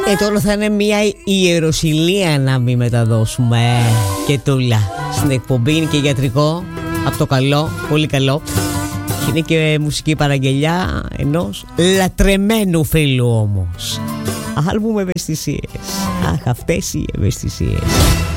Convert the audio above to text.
Τώρα θα είναι μια ιεροσυλία να μην μεταδώσουμε. Και τούλα. Στην εκπομπή είναι και γιατρικό. Από το καλό, πολύ καλό. Και είναι και μουσική παραγγελιά ενός λατρεμένου φίλου όμως. Άλμπουμ ευαισθησίες. Αχ, αυτές οι ευαισθησίες.